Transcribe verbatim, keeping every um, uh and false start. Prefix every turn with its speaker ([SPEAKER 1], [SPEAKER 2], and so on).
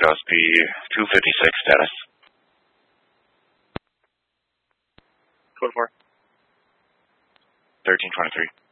[SPEAKER 1] Osprey two fifty-six status.
[SPEAKER 2] Code four.
[SPEAKER 1] thirteen twenty-three.